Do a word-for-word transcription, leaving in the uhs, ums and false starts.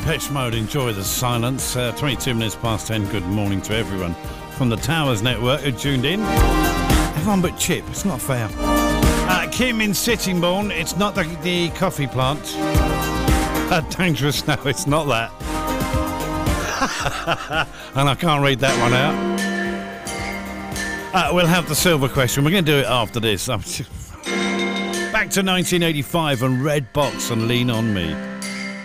Depeche Mode, Enjoy the Silence. Uh, twenty-two minutes past ten. Good morning to everyone from the Towers Network who tuned in. Everyone but Chip. It's not fair. Uh, Kim in Sittingbourne. It's not the, the coffee plant. Uh, dangerous. No, it's not that. And I can't read that one out. Uh, we'll have the silver question. We're going to do it after this. Back to nineteen eighty-five and Red Box and Lean On Me.